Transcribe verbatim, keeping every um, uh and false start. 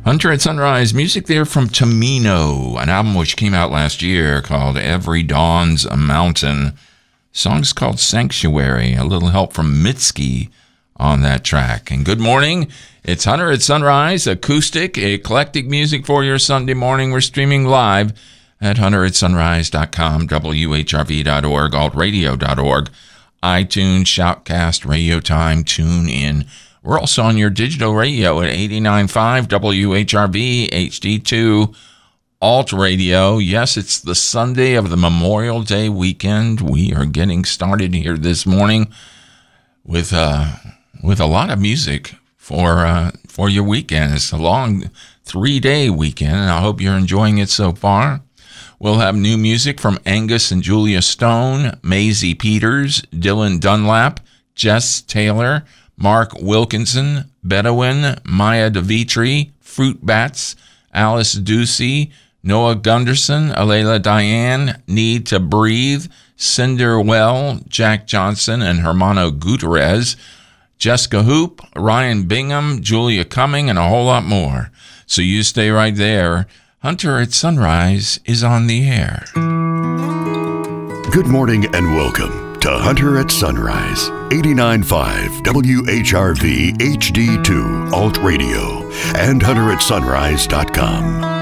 Hunter at Sunrise, music there from Tamino, an album which came out last year called Every Dawn's a Mountain. Song's called Sanctuary, a little help from Mitski on that track. And good morning, it's Hunter at Sunrise, acoustic, eclectic music for your Sunday morning. We're streaming live at hunter at sunrise dot com, W H R V dot org, alt radio dot org, iTunes, Shoutcast, Radio Time, TuneIn. We're also on your digital radio at eighty-nine point five W H R V, H D two, Alt Radio. Yes, it's the Sunday of the Memorial Day weekend. We are getting started here this morning with uh, with a lot of music for uh, for your weekend. It's a long three-day weekend, and I hope you're enjoying it so far. We'll have new music from Angus and Julia Stone, Maisie Peters, Dylan Dunlap, Jess Taylor, Mark Wilkinson, Bedouin, Maya DeVitri, Fruit Bats, Alice Ducey, Noah Gunderson, Alayla Diane, Need to Breathe, Cinder Well, Jack Johnson, and Hermano Gutierrez, Jessica Hoop, Ryan Bingham, Julia Cumming, and a whole lot more. So you stay right there. Hunter at Sunrise is on the air. Good morning and welcome to Hunter at Sunrise, eighty-nine point five W H R V H D two Alt Radio and hunter at sunrise dot com.